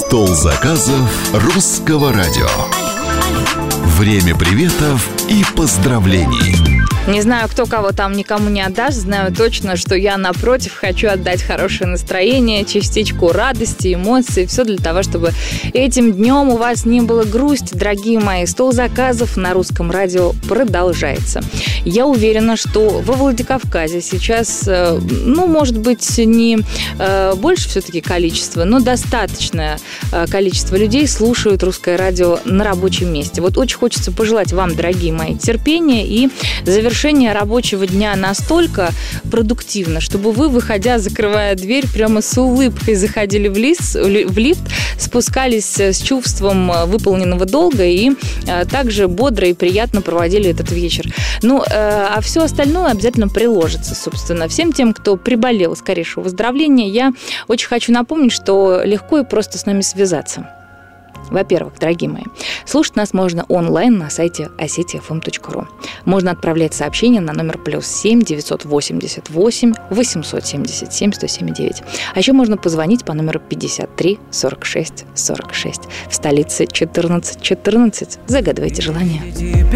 Стол заказов Русского радио. Время приветов и поздравлений. Не знаю, кто кого там никому не отдаст. Знаю точно, что я, напротив, хочу отдать хорошее настроение, частичку радости, эмоций. Все для того, чтобы этим днем у вас не было грусти, дорогие мои. Стол заказов на Русском радио продолжается. Я уверена, что во Владикавказе сейчас, может быть, не больше все-таки количество, но достаточное количество людей слушают Русское радио на рабочем месте. Вот очень хочется пожелать вам, дорогие мои, терпения и завершения рабочего дня настолько продуктивно, чтобы вы, выходя, закрывая дверь, прямо с улыбкой заходили в лифт, спускались с чувством выполненного долга и также бодро и приятно проводили этот вечер. А все остальное обязательно приложится, собственно. Всем тем, кто приболел, скорейшего выздоровления, я очень хочу напомнить, что легко и просто с нами связаться. Во-первых, дорогие мои, слушать нас можно онлайн на сайте osetiafm.ru. Можно отправлять сообщения на номер +7 988 877 107,9. А еще можно позвонить по номеру 53 46 46. В столице 14 14. Загадывайте желание.